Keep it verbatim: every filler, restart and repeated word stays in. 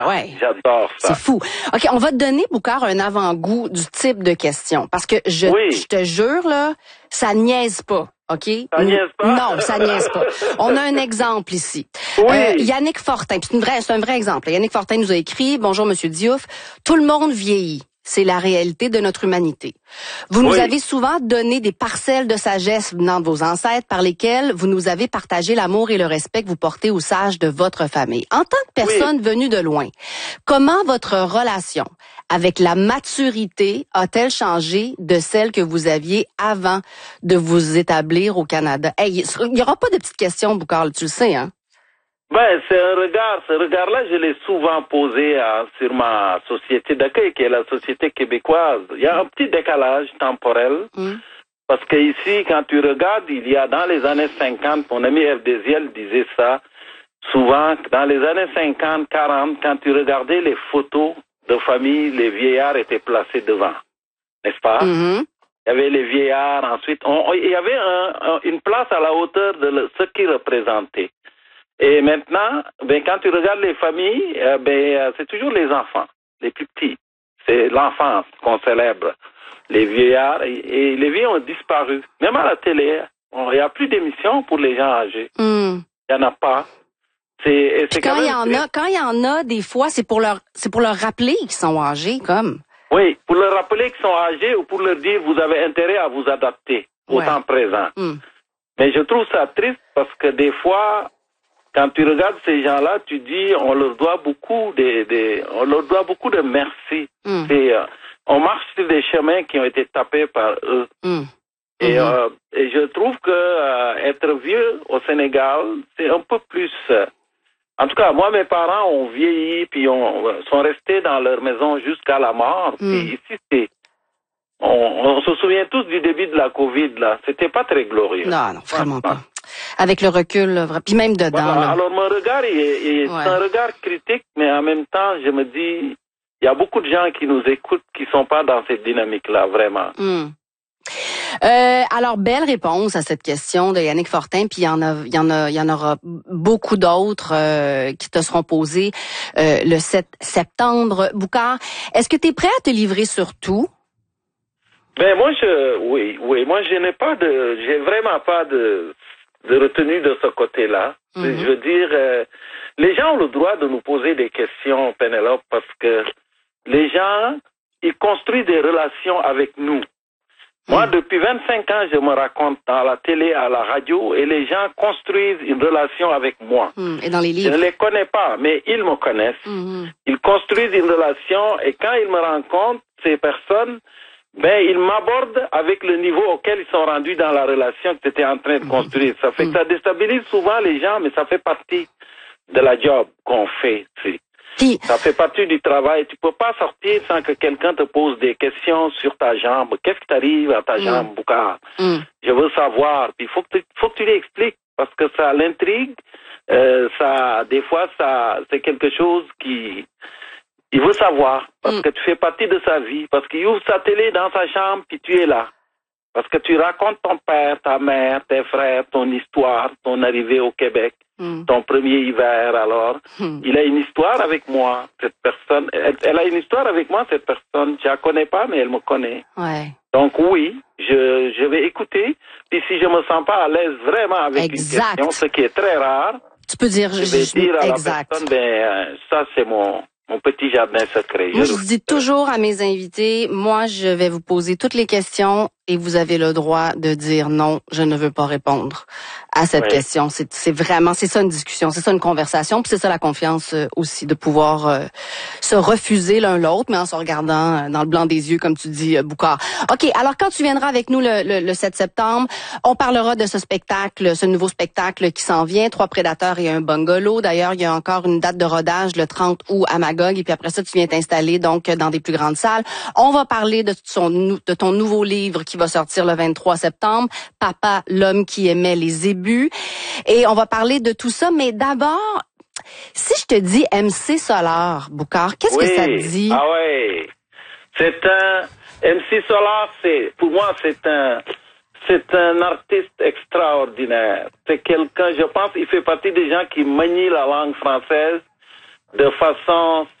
Ouais. J'adore ça. C'est fou. OK, on va te donner, Boucard, un avant-goût du type de question. Parce que je, Oui. je te jure, là, ça niaise pas. OK? Ça niaise pas? Non, ça niaise pas. On a un exemple ici. Oui. Euh, Yannick Fortin, c'est une vraie, c'est un vrai exemple. Yannick Fortin nous a écrit, bonjour Monsieur Diouf, tout le monde vieillit. C'est la réalité de notre humanité. Vous nous Oui. avez souvent donné des parcelles de sagesse venant de vos ancêtres par lesquelles vous nous avez partagé l'amour et le respect que vous portez aux sages de votre famille. En tant que personne Oui. venue de loin, comment votre relation avec la maturité a-t-elle changé de celle que vous aviez avant de vous établir au Canada? Hey, il n'y aura pas de petites questions, Boucard, tu le sais, hein? Ben, c'est un regard, ce regard-là, je l'ai souvent posé à, sur ma société d'accueil, qui est la société québécoise. Il y a un petit décalage temporel, Mm. parce que ici, quand tu regardes, il y a dans les années cinquante, mon ami F-Désiel disait ça, souvent, dans les années cinquante, quarante, quand tu regardais les photos de famille, les vieillards étaient placés devant, n'est-ce pas? Mm-hmm. Il y avait les vieillards, ensuite, on, on, il y avait un, un, une place à la hauteur de le, ce qu'ils représentaient. Et maintenant, ben, quand tu regardes les familles, euh, ben, c'est toujours les enfants, les plus petits. C'est l'enfance qu'on célèbre. Les vieillards, et, et les vieux ont disparu. Même à la télé, il n'y a plus d'émissions pour les gens âgés. Mm. Il n'y en a pas. C'est, et c'est Quand quand il y même en triste. a, quand il y en a, des fois, c'est pour leur, c'est pour leur rappeler qu'ils sont âgés, comme. Oui, pour leur rappeler qu'ils sont âgés ou pour leur dire vous avez intérêt à vous adapter au Ouais. temps présent. Mm. Mais je trouve ça triste parce que des fois, quand tu regardes ces gens-là, tu dis on leur doit beaucoup de, de on leur doit beaucoup de merci. Mm. C'est, euh, on marche sur des chemins qui ont été tapés par eux. Mm. Et, Mhm. euh, et je trouve que euh, être vieux au Sénégal, c'est un peu plus. Euh, en tout cas, moi, mes parents ont vieilli puis on euh, sont restés dans leur maison jusqu'à la mort. Mm. Puis ici, c'est on, on se souvient tous du début de la COVID là. C'était pas très glorieux. Non, non, vraiment pas. Avec le recul, là, vra- puis même dedans. Voilà. Là. Alors mon regard, il est, il est- Ouais. c'est un regard critique, mais en même temps, je me dis, il y a beaucoup de gens qui nous écoutent qui sont pas dans cette dynamique-là, vraiment. Mm. Euh, alors, belle réponse à cette question de Yannick Fortin, puis il y en a, il y en a, il y en aura beaucoup d'autres euh, qui te seront posées euh, le sept septembre. Boucard, est-ce que tu es prêt à te livrer sur tout? Ben moi, je, oui, oui, moi je n'ai pas de, j'ai vraiment pas de, de retenue de ce côté-là. Mhm. Je veux dire, euh, les gens ont le droit de nous poser des questions, Pénélope, parce que les gens, ils construisent des relations avec nous. Moi, Mm. depuis vingt-cinq ans, je me raconte à la télé, à la radio, et les gens construisent une relation avec moi. Mm. Et dans les Je ne livres? les connais pas, mais ils me connaissent. Mhm. Ils construisent une relation, et quand ils me rencontrent, ces personnes, ben, ils m'abordent avec le niveau auquel ils sont rendus dans la relation que tu étais en train de construire. Ça fait que ça déstabilise souvent les gens, mais ça fait partie de la job qu'on fait. Tu sais. Puis, Ça fait partie du travail. Tu peux pas sortir sans que quelqu'un te pose des questions sur ta jambe. Qu'est-ce qui t'arrive à ta Mm. jambe, Boucard? mm. Je veux savoir. Puis il faut que tu, faut que tu lui expliques parce que ça l'intrigue. Euh, ça, des fois, ça, c'est quelque chose qui, il veut savoir parce Mm. que tu fais partie de sa vie. Parce qu'il ouvre sa télé dans sa chambre puis tu es là. Parce que tu racontes ton père, ta mère, tes frères, ton histoire, ton arrivée au Québec, Mm. ton premier hiver. Alors, Mm. il a une histoire avec moi, cette personne. Elle, elle a une histoire avec moi, cette personne. Je la connais pas, mais elle me connaît. Ouais. Donc oui, je, je vais écouter. Puis si je me sens pas à l'aise vraiment avec Exact. une question, ce qui est très rare, Tu peux dire, je vais dire à exact. la personne, ben euh, ça c'est mon mon petit jardin secret. Moi, Je je le- dis toujours à mes invités, moi, je vais vous poser toutes les questions et vous avez le droit de dire non, je ne veux pas répondre à cette Ouais. question. C'est, c'est vraiment, c'est ça une discussion, c'est ça une conversation, puis c'est ça la confiance euh, aussi, de pouvoir euh, se refuser l'un l'autre, mais en se regardant euh, dans le blanc des yeux, comme tu dis, euh, Boucard. OK, alors quand tu viendras avec nous le, le, le sept septembre, on parlera de ce spectacle, ce nouveau spectacle qui s'en vient, Trois prédateurs et un bungalow. D'ailleurs, il y a encore une date de rodage le trente août à Magog, et puis après ça, tu viens t'installer donc dans des plus grandes salles. On va parler de, son, de ton nouveau livre qui va sortir le vingt-trois septembre, Papa, l'homme qui aimait les ébus. Et on va parler de tout ça, mais d'abord, si je te dis M C Solar, Boucard, qu'est-ce oui. que ça te dit? Ah ouais. C'est un M C Solar, c'est pour moi c'est un c'est un artiste extraordinaire. C'est quelqu'un, je pense, il fait partie des gens qui manient la langue française de façon